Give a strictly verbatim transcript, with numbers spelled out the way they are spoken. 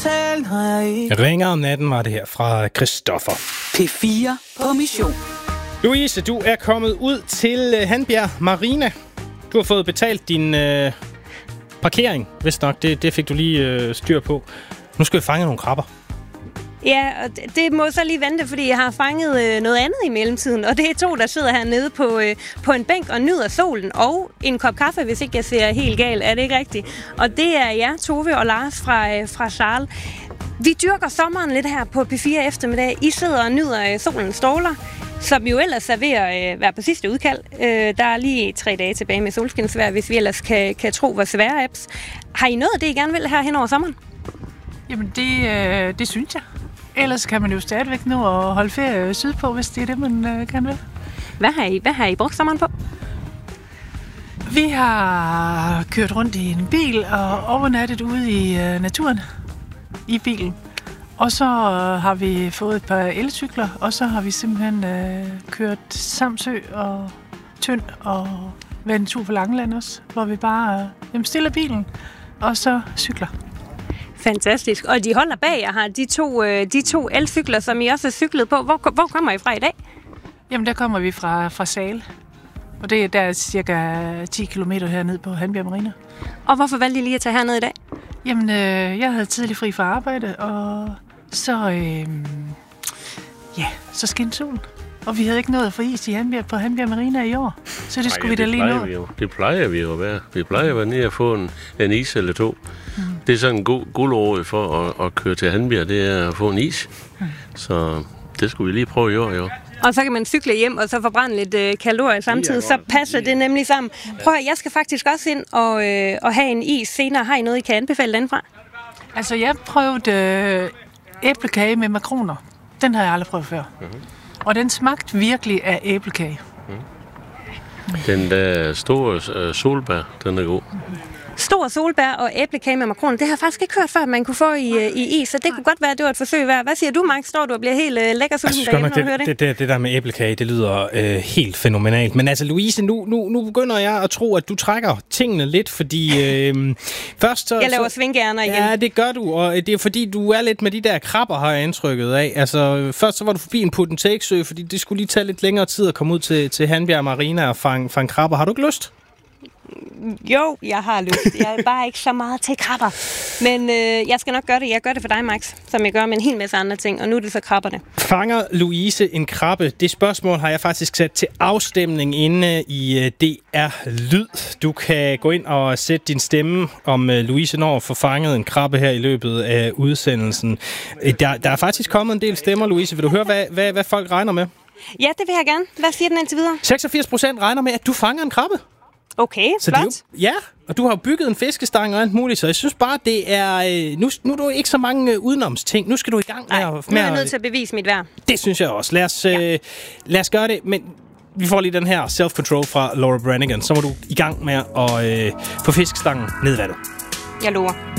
totalt har jeg ikke. Ringer om natten var det her fra Christoffer. P fire på mission. Louise, du er kommet ud til Handbjerg Marina. Du har fået betalt din øh, parkering, vist nok. Det, det fik du lige øh, styr på. Nu skal vi fange nogle krabber. Ja, og det, det må så lige vente, fordi jeg har fanget øh, noget andet i mellemtiden. Og det er to, der sidder hernede på, øh, på en bænk og nyder solen. Og en kop kaffe, hvis ikke jeg ser helt galt. Er det ikke rigtigt? Og det er jer, Tove og Lars fra, øh, fra Charles. Vi dyrker sommeren lidt her på P fire eftermiddag. I sidder og nyder øh, solens stråler, som jo ellers er ved at øh, være på sidste udkald. Øh, der er lige tre dage tilbage med solskinsvejr, hvis vi ellers kan, kan tro vores svære apps. Har I noget af det, I gerne vil her hen over sommeren? Jamen, det, øh, det synes jeg. Ellers kan man jo stadigvæk nå at holde ferie sydpå, hvis det er det, man øh, gerne vil. Hvad har I, hvad har I brugt sommeren på? Vi har kørt rundt i en bil og overnattet ude i øh, naturen i bilen. Og så øh, har vi fået et par elcykler, og så har vi simpelthen øh, kørt Samsø og Tynd og været en tur på Langeland også, hvor vi bare øh, stiller bilen og så cykler. Fantastisk. Og de holder bag jer her, de to, øh, de to elcykler, som I også har cyklet på. Hvor, hvor kommer I fra i dag? Jamen, der kommer vi fra, fra Sale. Og det er der cirka ti kilometer hernede på Handbjerg Marina. Og hvorfor valgte I lige at tage herned i dag? Jamen, øh, jeg havde tidligt fri fra arbejde, og så, øh, ja, så skinnede solen. Og vi havde ikke nået at få is i Handbjerg, på Handbjerg Marina i år. Så det Ej, skulle ja, vi da lige nå. Det plejer vi jo at være. Vi plejer at være nede og få en, en is eller to. Mm. Det er sådan en god guldråd for at, at køre til Handbjerg, det er at få en is. Mm. Så det skulle vi lige prøve i år, jo. Og så kan man cykle hjem og så forbrænde lidt øh, kalorier samtidig, så passer det nemlig sammen. Prøv at, jeg skal faktisk også ind og, øh, og have en is senere. Har I noget, I kan anbefale den fra? Altså, jeg prøvede øh, æblekage med makroner. Den har jeg aldrig prøvet før. Mm-hmm. Og den smagte virkelig af æblekage. Mm. Den der store øh, solbær, den er god. Stor solbær og æblekage med makroner, det har jeg faktisk ikke hørt før, at man kunne få i, i is, så det kunne godt være, at det var et forsøg værd. Hvad siger du, Max? Står du og bliver helt øh, lækker sulten derhjemme, når du hører det? Det, det? Det der med æblekage, det lyder øh, helt fænomenalt. Men altså, Louise, nu, nu, nu begynder jeg at tro, at du trækker tingene lidt, fordi øh, først så... Jeg laver svingærner igen. Ja, det gør du, og det er fordi, du er lidt med de der krabber, har jeg indtrykket af. Altså, først så var du forbi en put and take sø, fordi det skulle lige tage lidt længere tid at komme ud til, til Handbjerg Marina og fange, fange krabber. Har du ikke lyst? Jo, jeg har lyst. Jeg er bare ikke så meget til krabber. Men øh, jeg skal nok gøre det. Jeg gør det for dig, Max, som jeg gør med en hel masse andre ting. Og nu er det så krabberne. Fanger Louise en krabbe? Det spørgsmål har jeg faktisk sat til afstemning inde i uh, D R Lyd. Du kan gå ind og sætte din stemme, om uh, Louise når får fanget en krabbe her i løbet af udsendelsen. Der, der er faktisk kommet en del stemmer, Louise. Vil du høre, hvad, hvad, hvad folk regner med? Ja, det vil jeg gerne. Hvad siger den indtil videre? seksogfirs procent regner med, at du fanger en krabbe. Okay, så flot. Jo, ja, og du har jo bygget en fiskestang og alt muligt, så jeg synes bare, det er... Nu, nu er du ikke så mange udenomsting. Nu skal du i gang med Nej, at... nu er jeg nødt til at bevise mit værd. Det synes jeg også. Lad os, ja. øh, lad os gøre det, men vi får lige den her self-control fra Laura Branigan. Så må du i gang med at øh, få fiskestangen ned i vandet. Jeg lover.